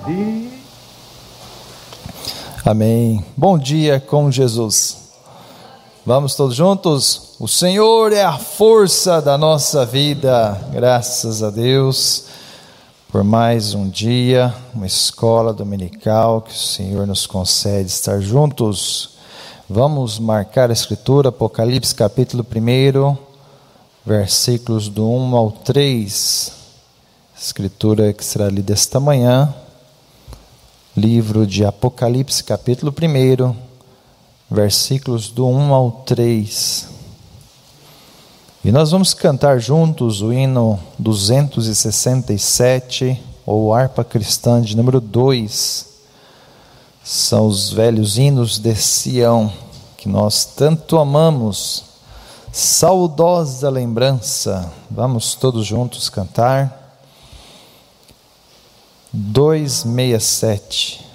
Amém. Bom dia com Jesus. Vamos todos juntos? O Senhor é a força da nossa vida. Graças a Deus por mais um dia, uma escola dominical que o Senhor nos concede estar juntos. Vamos marcar a Escritura, Apocalipse capítulo 1, versículos do 1 ao 3. Escritura que será lida esta manhã. Livro de Apocalipse, capítulo 1, versículos do 1 ao 3. E nós vamos cantar juntos o hino 267, ou harpa cristã de número 2. São os velhos hinos de Sião, que nós tanto amamos. Saudosa lembrança. Vamos todos juntos cantar. 267.